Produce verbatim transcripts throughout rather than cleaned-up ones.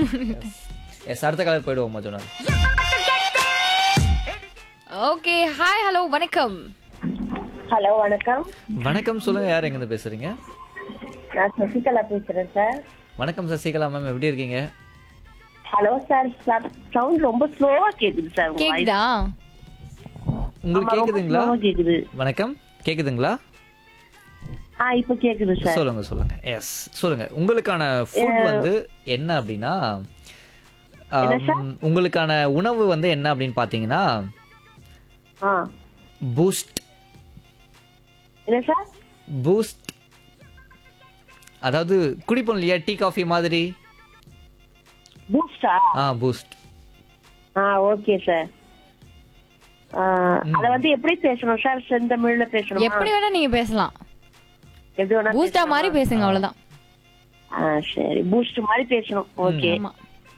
S அடுத்த collar போயிடுவோம் மஜோனால். Okay hi hello வணக்கம். ஹலோ வணக்கம். வணக்கம் சொல்லுங்க, யார் எங்க இருந்து பேசுறீங்க? நான் சசிகலா பேசுறேன் சார். வணக்கம் சசிகலா மேம், எப்படி இருக்கீங்க? ஹலோ சார், சார் சவுண்ட் ரொம்ப ஸ்லோவா கேக்குது சார். உங்க voice. கேக்குதா? உங்களுக்கு ஆமா, ரொம்ப கேக்குதுங்களா? slow-ஆ கேக்குது. வணக்கம், கேக்குதுங்களா? ஆ இப்ப கேக்குது சார். சொல்லுங்க சொல்லுங்க. எஸ் சொல்லுங்க, உங்களுக்கான ஃபுட் வந்து என்ன அப்படின்னா, ஆம், உங்களுக்கான உணவு வந்து என்ன அப்படின்னு பாத்தீங்கன்னா ஆ பூஸ்ட். என்ன சார்? பூஸ்ட் அதாவது குடிப்போம் இல்லையா, டீ காஃபி மாதிரி. பூஸ்டா? ஆ பூஸ்ட். ஆ ஓகே சார். அத வந்து எப்படி பேசணும் சார்? செந்தமிழ்ல பேசணுமா? எப்படி வேணா நீங்க பேசலாம். எப்படி வேணா பூஸ்டா மாதிரி பேசுங்க அவ்வளவுதான். ஆ சரி, பூஸ்ட் மாதிரி பேசணும். ஓகே. ஆமா.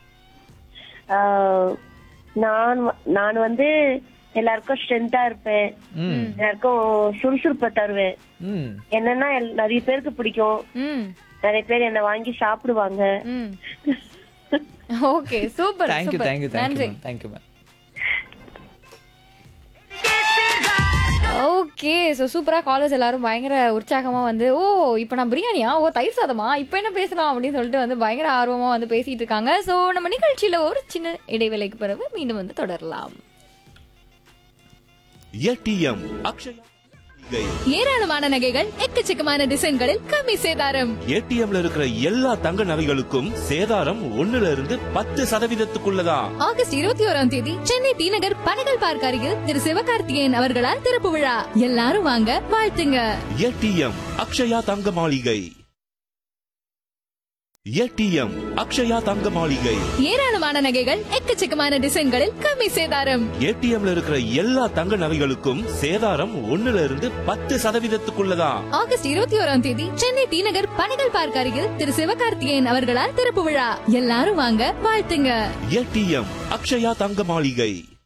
நான் வ- நான் வந்து எல்லாருக்கும் ஸ்ட்ரென்த்தா இருப்பேன். ம் எல்லாருக்கும் சுறுசுறுப்பை தருவேன். ம் என்னன்னா எல்- நிறைய பேருக்கு பிடிக்கும். ம் நிறைய பேர் என்ன வாங்கி சாப்பிடுவாங்க. ம் okay super thank you super. Thank you thank you நன்றி. Ma'am, thank you ma'am. Okay so சூப்பராக காலேஜ் எல்லாரும் பயங்கர உற்சாகமா வந்து ஓ இப்போ நான் பிரியாணியா ஓ தயிர் சாதமா இப்போ என்ன பேசலாம் அப்படின்னு சொல்லிட்டு வந்து பயங்கர ஆர்வமா வந்து பேசிட்டு இருக்காங்க. ஸோ நம்ம நிகழ்ச்சியில ஒரு சின்ன இடைவேளைக்கு பிறகு மீண்டும் வந்து தொடரலாம். ஏடிஎம் அக்ஷயா ஏராளமான நகைகள் எக்கச்சக்கமான டிசைன்களில் கம்மி சேதாரம். ஏடிஎம்ல இருக்கிற எல்லா தங்க நகைகளுக்கும் சேதாரம் ஒண்ணுல இருந்து பத்து சதவீதத்துக்குள்ளதான். ஆகஸ்ட் இருபத்தி ஓராம் தேதி சென்னை டி நகர் பனகல் பார்க் அருகில் திரு சிவகார்த்திகேயன் அவர்களால் திறப்பு விழா. எல்லாரும் வாங்க, வாழ்த்துங்க. ஏடிஎம் அக்ஷயா தங்க மாளிகை. ஏடிஎம் அக்ஷயா தங்க மாளிகை. ஏராளமான நகைகள் எக்கச்சக்கமான டிசைன்களில் கம்மி சேதாரம். ஏடிஎம்ல இருக்கிற எல்லா தங்க நகைகளுக்கும் சேதாரம் ஒண்ணுல இருந்து பத்து சதவீதத்துக்குள்ளதான். ஆகஸ்ட் இருபத்தி ஓராம் தேதி சென்னை டி நகர் பனகல் பார்க் அருகில் திரு சிவகார்த்திகேயன் அவர்களால் திறப்பு விழா. எல்லாரும் வாங்க, வாழ்த்துங்க. ஏடிஎம் அக்ஷயா தங்க மாளிகை.